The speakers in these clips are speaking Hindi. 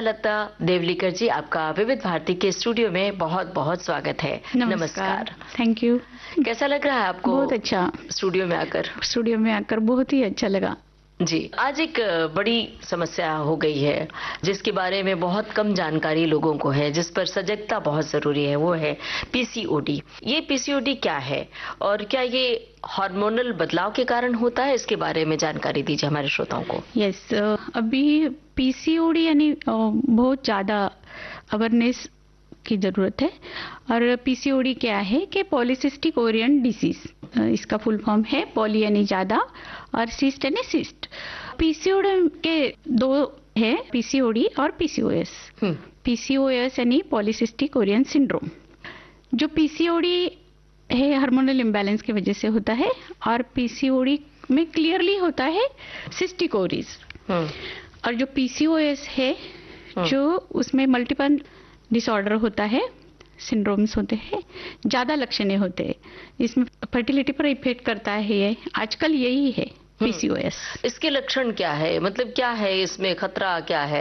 लता देवलीकर जी, आपका विविध भारती के स्टूडियो में बहुत बहुत स्वागत है। नमस्कार। Thank you. कैसा लग रहा है आपको? बहुत अच्छा। स्टूडियो में आकर बहुत ही अच्छा लगा जी। आज एक बड़ी समस्या हो गई है जिसके बारे में बहुत कम जानकारी लोगों को है, जिस पर सजगता बहुत जरूरी है, वो है पीसीओडी। ये पीसीओडी क्या है और क्या ये हार्मोनल बदलाव के कारण होता है? इसके बारे में जानकारी दीजिए हमारे श्रोताओं को। यस, अभी पीसीओडी यानी बहुत ज्यादा अवेयरनेस की जरूरत है। और पीसीओडी क्या है कि पॉलीसिस्टिक ओरियन डिसीज, इसका फुल फॉर्म है पॉली यानी ज्यादा और सिस्ट यानी सिस्ट। पीसीओडी के दो है, पीसीओडी और पीसीओएस। पीसीओएस यानी पॉलीसिस्टिक ओरियन सिंड्रोम। जो पीसीओडी है हार्मोनल इम्बैलेंस की वजह से होता है और पीसीओडी में क्लियरली होता है सिस्टिक ओवरीज। और जो पीसीओएस है जो उसमें मल्टीपल डिसऑर्डर होता है, सिंड्रोम्स होते हैं, ज्यादा लक्षण होते हैं, इसमें फर्टिलिटी पर इफेक्ट करता है। ये आजकल यही है पीसीओएस। इसके लक्षण क्या है, मतलब क्या है, इसमें खतरा क्या है?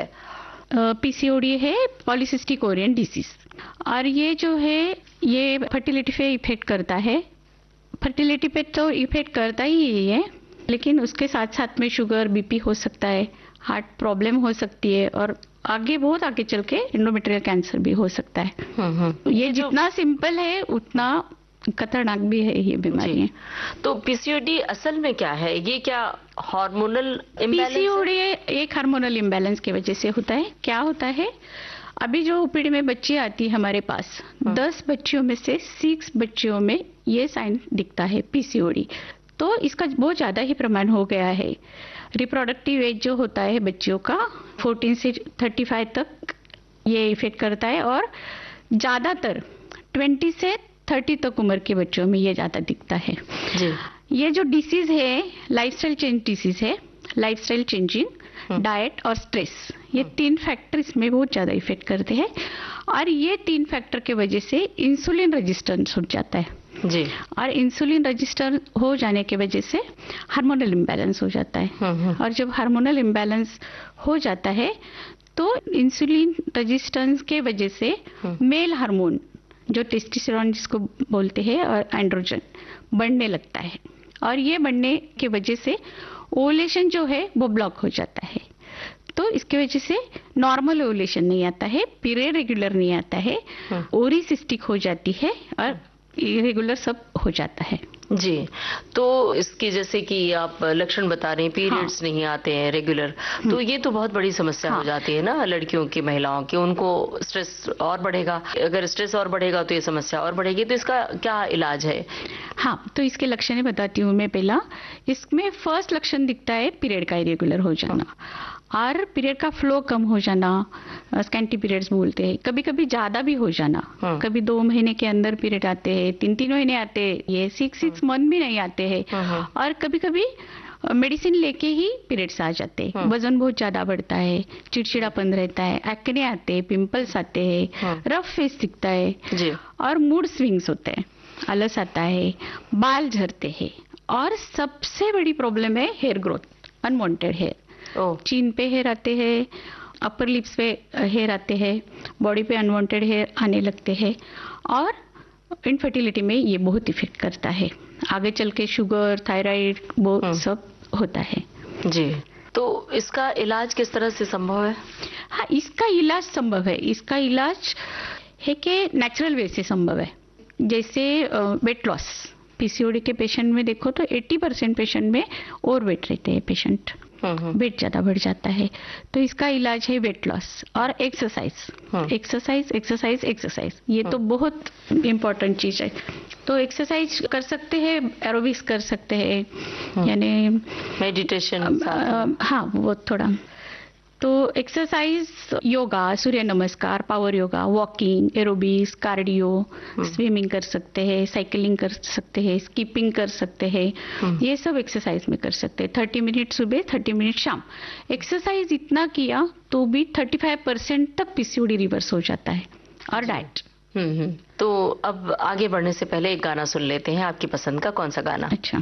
पीसीओडी है पॉलीसिस्टिक ओरियन डिसीज और ये जो है ये फर्टिलिटी पे इफेक्ट करता है। फर्टिलिटी पे तो इफेक्ट करता ही है, लेकिन उसके साथ साथ में शुगर, बीपी हो सकता है, हार्ट प्रॉब्लम हो सकती है और आगे बहुत आगे चल के एंडोमेट्रियल कैंसर भी हो सकता है। ये जितना सिंपल है उतना खतरनाक भी है ये बीमारी। तो पीसीओडी असल में क्या है? ये क्या हार्मोनल इम्बैलेंस? पीसीओडी एक हार्मोनल इम्बैलेंस की वजह से होता है। क्या होता है, अभी जो ओपीडी में बच्ची आती है हमारे पास, 10 बच्चियों में से 6 बच्चियों में ये साइन दिखता है पीसीओडी। तो इसका बहुत ज्यादा ही प्रमाण हो गया है। रिप्रोडक्टिव एज जो होता है बच्चियों का 14 से 35 तक ये इफेक्ट करता है और ज्यादातर 20 से 30 तक उम्र के बच्चों में ये ज्यादा दिखता है जी। ये जो डिसीज है लाइफस्टाइल चेंज डिसीज है। लाइफस्टाइल चेंजिंग, डाइट और स्ट्रेस, ये 3 फैक्टर इसमें बहुत ज्यादा इफेक्ट करते हैं और ये 3 फैक्टर के वजह से इंसुलिन रेजिस्टेंस हो जाता है जी। और इंसुलिन रजिस्टर हो जाने की वजह से हार्मोनल इम्बैलेंस हो जाता है। और जब हार्मोनल इम्बैलेंस हो जाता है तो इंसुलिन रेजिस्टेंस के वजह से मेल हार्मोन जो टेस्टोस्टेरोन जिसको बोलते हैं और एंड्रोजन बढ़ने लगता है और ये बढ़ने की वजह से ओवुलेशन जो है वो ब्लॉक हो जाता है। तो इसकी वजह से नॉर्मल ओवुलेशन नहीं आता है, पीरियड रेगुलर नहीं आता है, ओरी सिस्टिक हो जाती है और इरेगुलर सब हो जाता है जी। तो इसकी जैसे कि आप लक्षण बता रहे हैं, पीरियड्स नहीं आते हैं रेगुलर, तो ये तो बहुत बड़ी समस्या हो जाती है ना लड़कियों की, महिलाओं की। उनको स्ट्रेस और बढ़ेगा, अगर स्ट्रेस और बढ़ेगा तो ये समस्या और बढ़ेगी। तो इसका क्या इलाज है? हाँ, तो इसके लक्षण बताती हूँ मैं। पहला इसमें फर्स्ट लक्षण दिखता है पीरियड का इरेगुलर हो जाना और पीरियड का फ्लो कम हो जाना, स्कैंटी पीरियड्स बोलते हैं। कभी कभी ज्यादा भी हो जाना, कभी 2 महीने के अंदर पीरियड आते हैं, 3 महीने आते हैं, ये 6 मंथ भी नहीं आते हैं। और कभी कभी मेडिसिन लेके ही पीरियड्स आ जाते हैं। वजन बहुत ज्यादा बढ़ता है, चिड़चिड़ापन रहता है, एक्ने आते हैं, पिंपल्स आते हैं, रफ फेस दिखता है जी। और मूड स्विंग्स होते हैं, आलस आता है, बाल झड़ते हैं और सबसे बड़ी प्रॉब्लम है हेयर ग्रोथ, अनवांटेड हेयर। चीन पे हेयर आते हैं, अपर लिप्स पे हेयर आते हैं, बॉडी पे अनवांटेड हेयर आने लगते हैं और इनफर्टिलिटी में ये बहुत इफेक्ट करता है। आगे चल के शुगर, थायराइड वो सब होता है जी। तो इसका इलाज किस तरह से संभव है? हाँ, इसका इलाज संभव है। इसका इलाज है कि नेचुरल वे से संभव है। जैसे वेट लॉस, पीसीओडी के पेशेंट में देखो तो 80% पेशेंट में ओवर वेट रहते हैं पेशेंट, वेट ज्यादा बढ़ जाता है। तो इसका इलाज है वेट लॉस और एक्सरसाइज। एक्सरसाइज ये तो बहुत इम्पोर्टेंट चीज है। तो एक्सरसाइज कर सकते हैं, एरोबिक्स कर सकते हैं, यानी मेडिटेशन। हाँ, वो थोड़ा। तो एक्सरसाइज, योगा, सूर्य नमस्कार, power yoga, walking, aerobics, cardio, swimming कर सकते हैं, साइकिलिंग कर सकते हैं, स्कीपिंग कर सकते हैं, ये सब एक्सरसाइज में कर सकते हैं। 30 मिनट सुबह, 30 मिनट शाम। एक्सरसाइज इतना किया तो भी 35% तक पीसीओडी रिवर्स हो जाता है। और डाइट। तो अब आगे बढ़ने से पहले एक गाना सुन लेते हैं। आपकी पसंद का कौन सा गाना? अच्छा,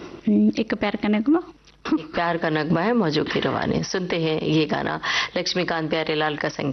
एक प्यार का नगमा। एक प्यार का नगमा है मौजों की रवानी। सुनते हैं ये गाना, लक्ष्मीकांत प्यारेलाल का संगीत।